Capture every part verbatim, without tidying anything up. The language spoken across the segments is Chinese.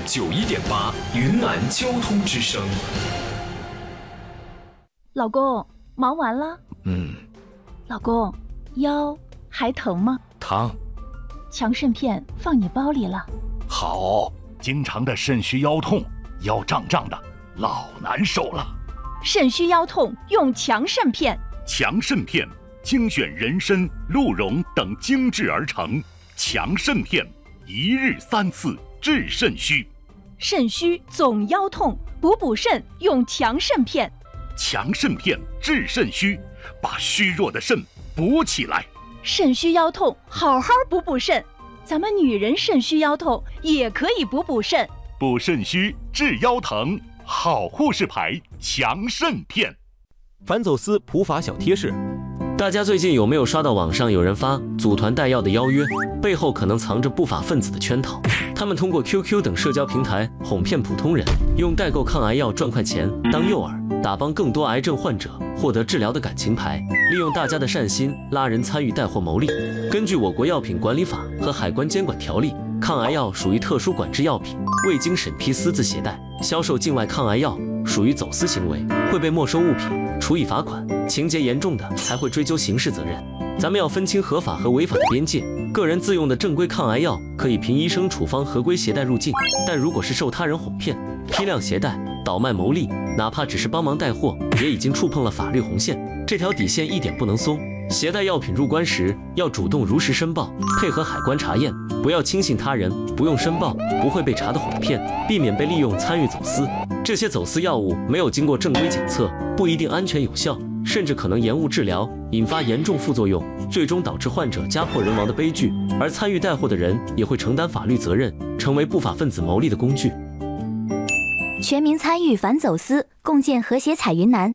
九一点八，云南交通之声。 老公，忙完了？ 嗯。 老公，腰还疼吗？ 疼。 强肾片放你包里了。 好，经常的肾虚腰痛，腰胀胀的，老难受了。 肾虚腰痛用强肾片。 强肾片精选人参、鹿茸等精制而成，强肾片一日三次治肾虚。 肾虚总腰痛，补补肾用强肾片。 强肾片治肾虚，把虚弱的肾补起来。 肾虚腰痛，好好补补肾。咱们女人肾虚腰痛也可以补补肾。 补肾虚治腰疼，好护士牌强肾片。 反走私普法小贴士。 大家最近有没有刷到网上有人发组团带药的邀约，背后可能藏着不法分子的圈套？他们通过 Q Q 等社交平台哄骗普通人，用代购抗癌药赚快钱当诱饵，打帮更多癌症患者获得治疗的感情牌，利用大家的善心拉人参与带货牟利。根据我国药品管理法和海关监管条例，抗癌药属于特殊管制药品，未经审批私自携带、销售境外抗癌药属于走私行为，会被没收物品、处以罚款，情节严重的还会追究刑事责任。咱们要分清合法和违法的边界。个人自用的正规抗癌药可以凭医生处方合规携带入境，但如果是受他人哄骗、批量携带、倒卖牟利，哪怕只是帮忙带货，也已经触碰了法律红线。这条底线一点不能松。携带药品入关时，要主动如实申报，配合海关查验，不要轻信他人，不用申报不会被查的哄骗，避免被利用参与走私。这些走私药物没有经过正规检测，不一定安全有效，甚至可能延误治疗，引发严重副作用，最终导致患者家破人亡的悲剧。而参与带货的人也会承担法律责任，成为不法分子牟利的工具。 全民参与反走私，共建和谐彩云南。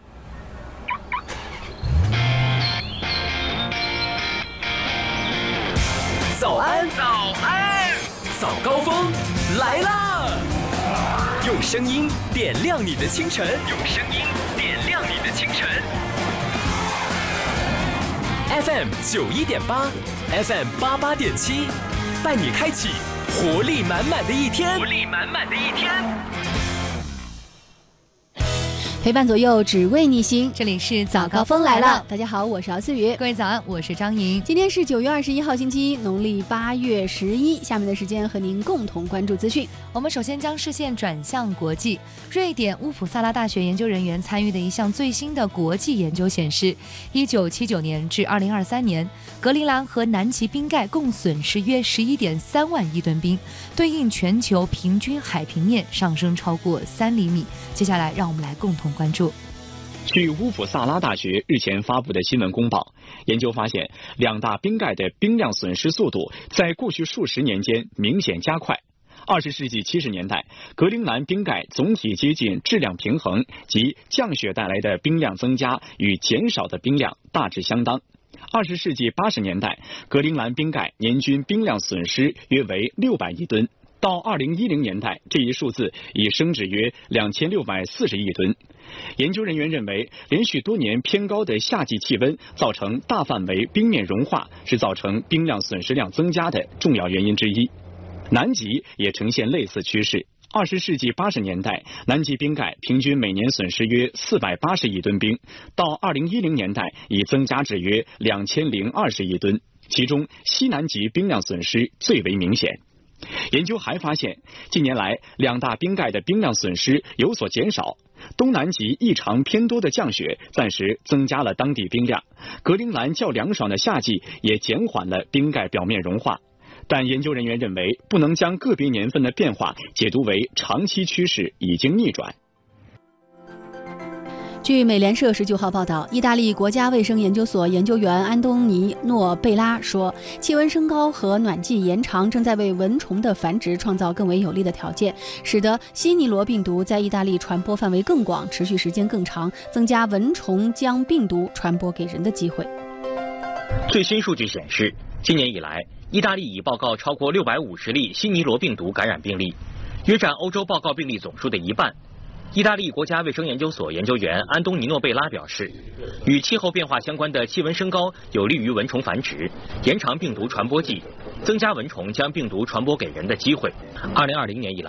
早安，早安，早高峰来啦！用声音点亮你的清晨，用声音点亮你的清晨。F M 九一点八 ，F M 八八点七，带你开启活力满满的一天，活力满满的一天。 陪伴左右，只为你行。 这里是早高峰来了，大家好，我是敖思雨。 各位早安，我是张莹。 今天是九月二十一号，星期一，农历八月十一。下面的时间和您共同关注资讯。 我们首先将视线转向国际。瑞典乌普萨拉大学研究人员参与的一项最新的国际研究显示，一九七九年至二零二三年，格陵兰和南极冰盖共损失约十一点三万亿吨冰，对应全球平均海平面上升超过三厘米。接下来，让我们来共同关注。 据乌普萨拉大学日前发布的新闻公报，研究发现，两大冰盖的冰量损失速度在过去数十年间明显加快。二十世纪七十年代，格陵兰冰盖总体接近质量平衡，即降雪带来的冰量增加与减少的冰量大致相当。二十世纪八十年代，格陵兰冰盖年均冰量损失约为六百亿吨。到二零一零年代，这一数字已升至约两千六百四十亿吨。研究人员认为，连续多年偏高的夏季气温造成大范围冰面融化，是造成冰量损失量增加的重要原因之一。南极也呈现类似趋势。二十世纪八十年代，南极冰盖平均每年损失约四百八十亿吨冰，到二零一零年代已增加至约两千零二十亿吨，其中西南极冰量损失最为明显。研究还发现，近年来两大冰盖的冰量损失有所减少，东南极异常偏多的降雪暂时增加了当地冰量，格陵兰较凉爽的夏季也减缓了冰盖表面融化。但研究人员认为，不能将个别年份的变化解读为长期趋势已经逆转。 据美联社十九号报道，意大利国家卫生研究所研究员安东尼诺贝拉说，气温升高和暖季延长正在为蚊虫的繁殖创造更为有利的条件，使得西尼罗病毒在意大利传播范围更广，持续时间更长，增加蚊虫将病毒传播给人的机会。 最新数据显示，今年以来，意大利已报告超过六百五十例西尼罗病毒感染病例，约占欧洲报告病例总数的一半。意大利国家卫生研究所研究员安东尼诺贝拉表示，与气候变化相关的气温升高有利于蚊虫繁殖，延长病毒传播季，增加蚊虫将病毒传播给人的机会。二零二零年以来，